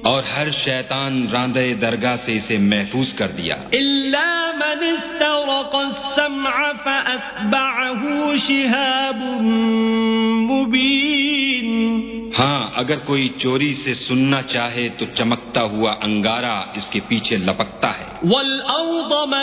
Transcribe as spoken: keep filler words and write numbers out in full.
और हर शैतान रांदे दरगाह से इसे महफूज कर दिया। इल्ला मन इस्तरक़ अस्समअ फअत्बअहु शिहाबुन मुबीन। हाँ, अगर कोई चोरी से सुनना चाहे तो चमकता हुआ अंगारा इसके पीछे लपकता है। वल अर्द